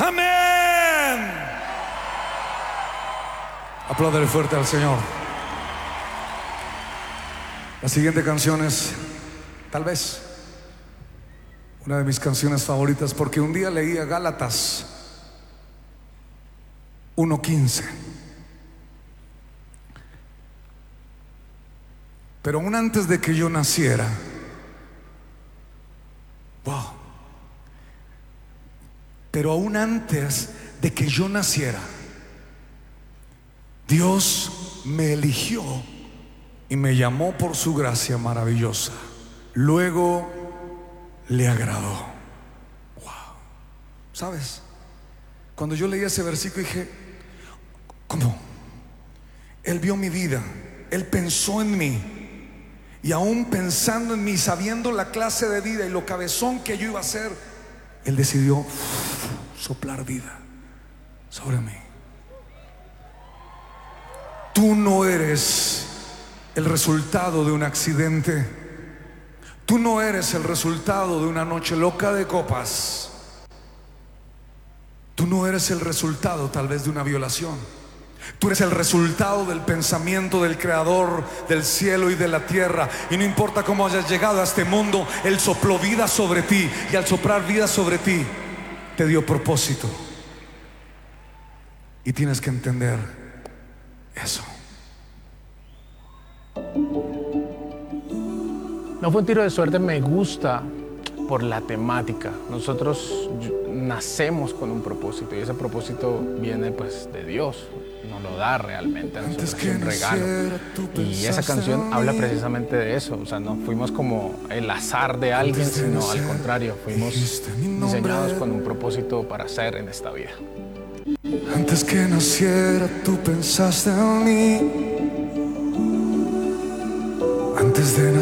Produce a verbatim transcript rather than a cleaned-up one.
Amén. Apláudale fuerte al Señor. La siguiente canción es, tal vez, una de mis canciones favoritas, porque un día leía Gálatas uno quince. Pero aún antes de que yo naciera, wow, pero aún antes de que yo naciera, Dios me eligió y me llamó por su gracia maravillosa. Luego le agradó. Wow. ¿Sabes? Cuando yo leí ese versículo dije, ¿cómo? Él vio mi vida, Él pensó en mí, y aún pensando en mí, sabiendo la clase de vida y lo cabezón que yo iba a ser, Él decidió soplar vida sobre mí. Tú no eres el resultado de un accidente. Tú no eres el resultado de una noche loca de copas. Tú no eres el resultado tal vez de una violación. Tú eres el resultado del pensamiento del Creador del cielo y de la tierra. Y no importa cómo hayas llegado a este mundo, Él sopló vida sobre ti, y al soplar vida sobre ti te dio propósito. Y tienes que entender eso. No fue un tiro de suerte, me gusta por la temática. Nosotros nacemos con un propósito, y ese propósito viene pues de Dios, nos lo da realmente a nosotros, es un regalo. Y esa canción habla precisamente de eso. O sea, no fuimos como el azar de alguien, sino al contrario, fuimos diseñados con un propósito para ser en esta vida. Antes que naciera tú pensaste en mí. Antes de nacer